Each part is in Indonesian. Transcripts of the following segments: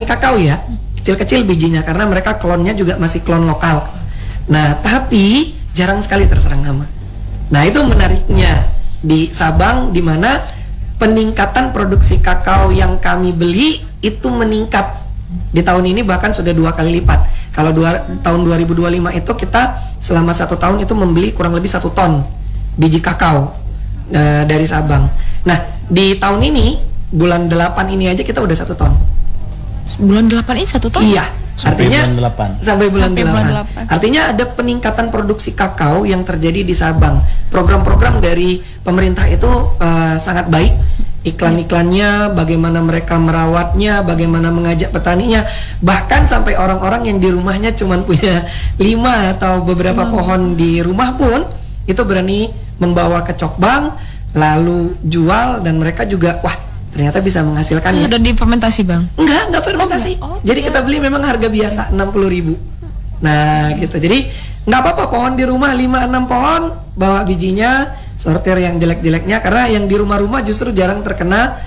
kakao ya, kecil-kecil bijinya karena mereka klonnya juga masih klon lokal. Nah, tapi jarang sekali terserang hama. Nah, itu menariknya di Sabang, di mana peningkatan produksi kakao yang kami beli itu meningkat di tahun ini, bahkan sudah 2 kali lipat. Kalau tahun 2025 itu kita selama 1 tahun itu membeli kurang lebih 1 ton biji kakao dari Sabang. Nah, di tahun ini bulan 8 ini aja kita udah 1 ton. Bulan 8 ini 1 ton? Iya. Sampai Artinya bulan 8. sampai bulan Sampai 8. bulan 8. Artinya ada peningkatan produksi kakao yang terjadi di Sabang. Program-program dari pemerintah itu sangat baik. Iklan-iklannya, bagaimana mereka merawatnya, bagaimana mengajak petaninya, bahkan sampai orang-orang yang di rumahnya cuma punya 5 atau beberapa pohon di rumah pun itu berani membawa ke Cokbang lalu jual, dan mereka juga wah ternyata bisa menghasilkan. Itu sudah difermentasi, Bang? Enggak fermentasi. Jadi kita beli memang harga biasa 60.000. Nah, gitu. Jadi nggak apa-apa pohon di rumah 5-6 pohon, bawa bijinya, sortir yang jelek-jeleknya, karena yang di rumah-rumah justru jarang terkena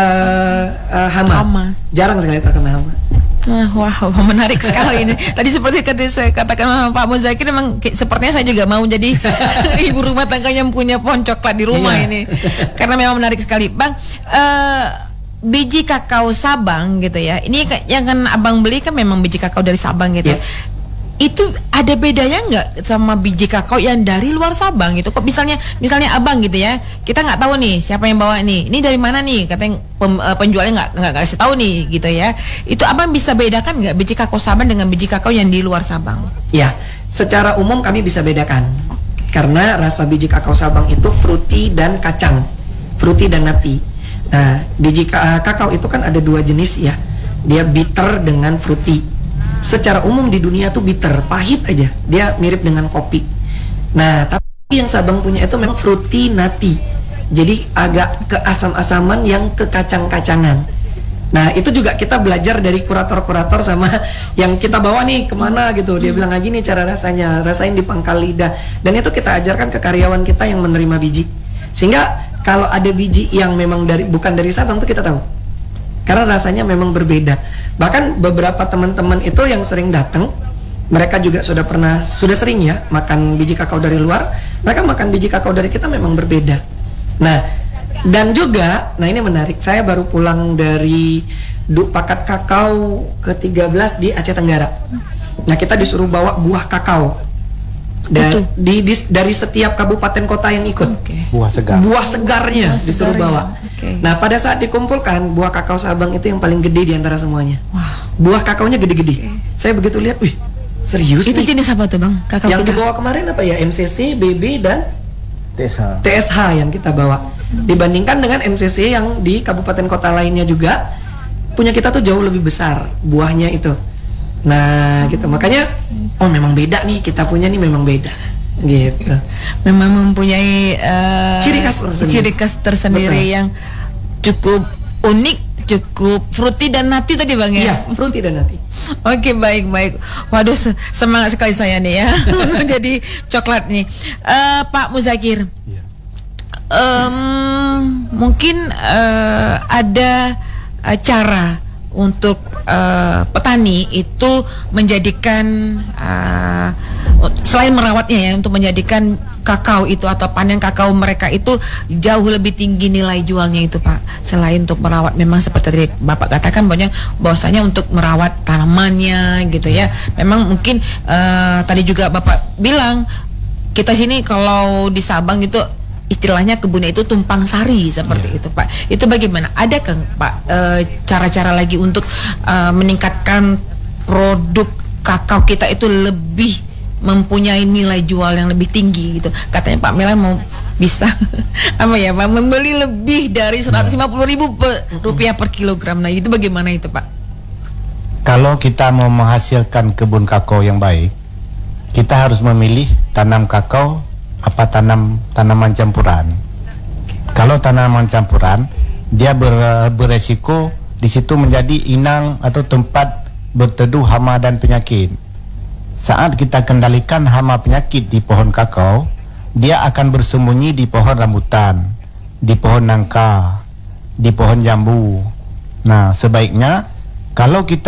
hama. Jarang sekali terkena hama. Wow, menarik sekali ini. Tadi seperti saya katakan Pak Muzakir, memang sepertinya saya juga mau jadi ibu rumah tangga yang punya pohon coklat di rumah ini, karena memang menarik sekali, Bang. Biji kakao Sabang gitu ya. Ini yang kan Abang beli kan memang biji kakao dari Sabang gitu. Itu ada bedanya nggak sama biji kakao yang dari luar Sabang gitu? Kok misalnya Abang gitu ya, kita nggak tahu nih siapa yang bawa nih, ini dari mana nih, katanya penjualnya nggak kasih tahu nih gitu ya. Itu Abang bisa bedakan nggak biji kakao Sabang dengan biji kakao yang di luar Sabang? Ya, secara umum kami bisa bedakan karena rasa biji kakao Sabang itu fruity dan kacang, fruity dan nati. Nah, biji kakao itu kan ada 2 jenis ya, dia bitter dengan fruity. Secara umum di dunia tuh bitter, pahit aja, dia mirip dengan kopi. Nah, tapi yang Sabang punya itu memang fruity nati, jadi agak ke asam-asaman yang ke kacang-kacangan. Nah, itu juga kita belajar dari kurator-kurator sama yang kita bawa nih kemana gitu. Dia bilang lagi nih cara rasanya, rasain di pangkal lidah. Dan itu kita ajarkan ke karyawan kita yang menerima biji. Sehingga kalau ada biji yang memang bukan dari Sabang tuh kita tahu, karena rasanya memang berbeda. Bahkan beberapa teman-teman itu yang sering datang, mereka juga sudah sering ya makan biji kakao dari luar, mereka makan biji kakao dari kita memang berbeda. Nah, dan juga, nah ini menarik, saya baru pulang dari Pakat Kakao ke-13 di Aceh Tenggara. Nah, kita disuruh bawa buah kakao dari setiap kabupaten kota yang ikut. Buah segar. Buah segarnya disuruh bawa. Nah, pada saat dikumpulkan, buah kakao Sabang itu yang paling gede di antara semuanya. Buah kakaonya gede-gede. Saya begitu lihat, wih, serius itu nih. jenis apa tuh, Bang? Kakao yang kita dibawa kemarin apa ya? MCC, BB, dan TSH yang kita bawa. Dibandingkan dengan MCC yang di kabupaten kota lainnya juga, punya kita tuh jauh lebih besar buahnya itu. Nah, gitu. Makanya, oh memang beda nih, kita punya nih memang beda. Gitu. Memang mempunyai ciri khas tersendiri. Betul. Yang cukup unik, cukup fruity dan nati tadi, Bang ya? Iya, fruity dan nati. Oke, baik. Waduh, semangat sekali saya nih ya untuk jadi coklat nih. Pak Muzakir, mungkin ada cara untuk petani itu menjadikan selain merawatnya ya, untuk menjadikan kakao itu atau panen kakao mereka itu jauh lebih tinggi nilai jualnya itu, Pak. Selain untuk merawat, memang seperti tadi Bapak katakan bahwasanya untuk merawat tanamannya gitu ya. Memang mungkin tadi juga Bapak bilang kita sini kalau di Sabang itu istilahnya kebunnya itu tumpang sari seperti itu, Pak. Itu bagaimana? Adakah Pak cara-cara lagi untuk meningkatkan produk kakao kita itu lebih mempunyai nilai jual yang lebih tinggi gitu? Katanya Pak Melan mau bisa apa ya, Pak, membeli lebih dari 150.000 rupiah per kilogram. Nah, itu bagaimana itu, Pak? Kalau kita mau menghasilkan kebun kakao yang baik, kita harus memilih tanam kakao apa tanaman campuran. Kalau tanaman campuran, dia beresiko di situ menjadi inang atau tempat berteduh hama dan penyakit. Saat kita kendalikan hama penyakit di pohon kakao, dia akan bersembunyi di pohon rambutan, di pohon nangka, di pohon jambu. Nah, sebaiknya kalau kita